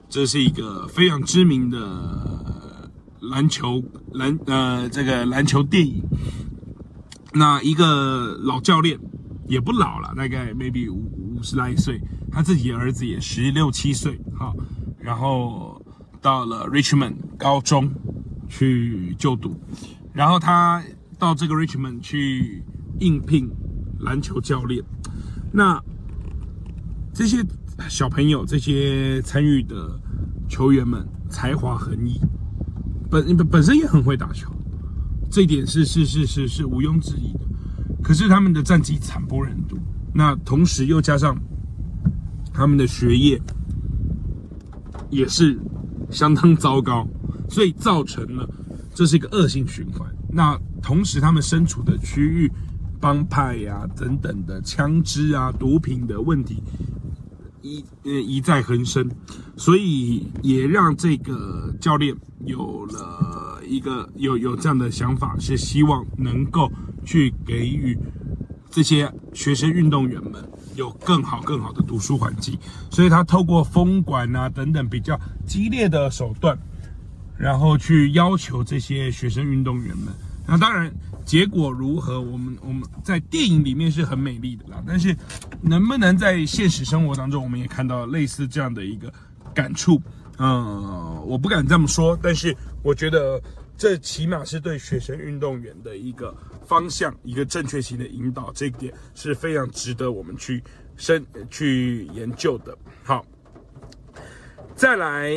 这是一个非常知名的篮球电影。那一个老教练也不老了，大概 maybe 50来岁，他自己的儿子也16、17岁，好，然后到了 Richmond 高中去就读，然后他到这个 Richmond 去应聘篮球教练。那这些小朋友，这些参与的球员们才华横溢，本身也很会打球，这一点是毋庸置疑的。可是他们的战绩惨不忍睹，那同时又加上他们的学业也是相当糟糕，所以造成了这是一个恶性循环。那同时他们身处的区域，帮派呀等等的枪支啊、毒品的问题一再横生，所以也让这个教练有了一个有这样的想法，是希望能够去给予这些学生运动员们有更好的读书环境，所以他透过封馆啊等等比较激烈的手段，然后去要求这些学生运动员们。那当然结果如何，我们在电影里面是很美丽的啦，但是能不能在现实生活当中，我们也看到类似这样的一个感触。我不敢这么说，但是我觉得这起码是对学生运动员的一个方向，一个正确性的引导，这一点是非常值得我们去研究的。好，再来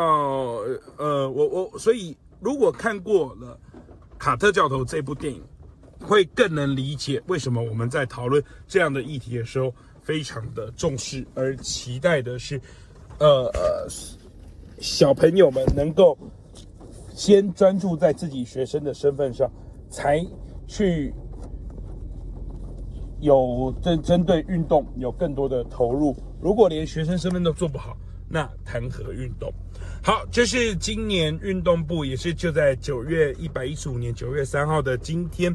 所以如果看过了卡特教头这部电影，会更能理解为什么我们在讨论这样的议题的时候非常的重视，而期待的是小朋友们能够先专注在自己学生的身份上，才去有针对运动有更多的投入。如果连学生身份都做不好，那谈何运动？好，这是今年运动部，也是就在115年9月3号的今天，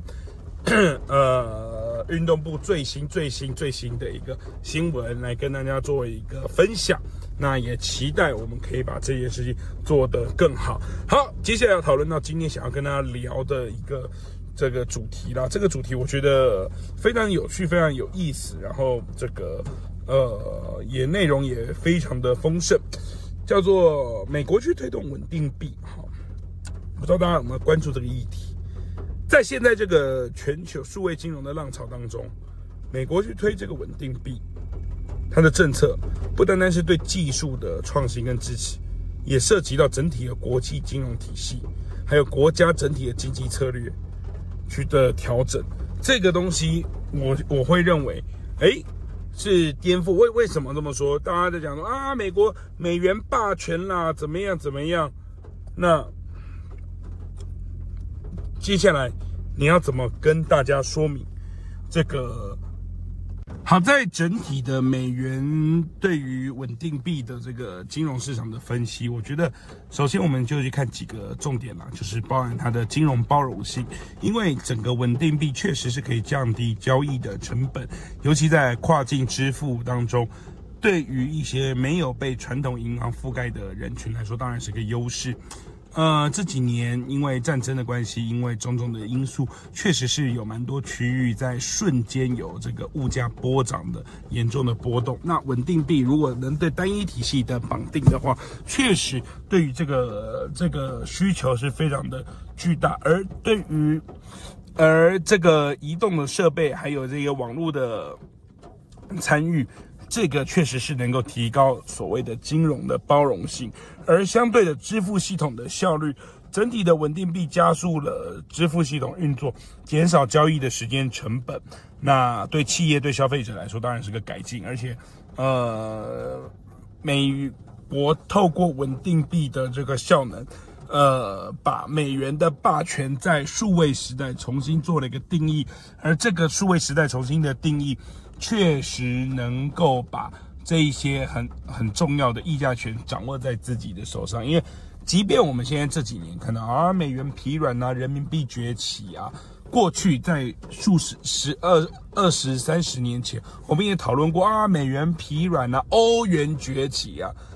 运动部最新的一个新闻来跟大家做一个分享。那也期待我们可以把这件事情做得更好。好，接下来要讨论到今天想要跟大家聊的一个这个主题啦。这个主题我觉得非常有趣，非常有意思，然后这个也内容也非常的丰盛，叫做美国去推动稳定币。好，不知道大家有没有关注这个议题？在现在这个全球数位金融的浪潮当中，美国去推这个稳定币，它的政策不单单是对技术的创新跟支持，也涉及到整体的国际金融体系，还有国家整体的经济策略去的调整。这个东西我会认为是颠覆。为什么这么说？大家在讲说啊，美元霸权啦，怎么样？那接下来你要怎么跟大家说明这个？好，在整体的美元对于稳定币的这个金融市场的分析，我觉得首先我们就去看几个重点啦，就是包含它的金融包容性，因为整个稳定币确实是可以降低交易的成本，尤其在跨境支付当中，对于一些没有被传统银行覆盖的人群来说，当然是个优势。这几年因为战争的关系，因为种种的因素，确实是有蛮多区域在瞬间有这个物价波涨的严重的波动。那稳定币如果能对单一体系的绑定的话，确实对于这个需求是非常的巨大，而这个移动的设备还有这个网络的参与，这个确实是能够提高所谓的金融的包容性，而相对的支付系统的效率，整体的稳定币加速了支付系统运作，减少交易的时间成本。那对企业对消费者来说当然是个改进，而且美国透过稳定币的这个效能，把美元的霸权在数位时代重新做了一个定义，而这个数位时代重新的定义确实能够把这一些很重要的议价权掌握在自己的手上。因为即便我们现在这几年看到美元疲软啊，人民币崛起啊，过去在20、30年前，我们也讨论过美元疲软啊，欧元崛起啊，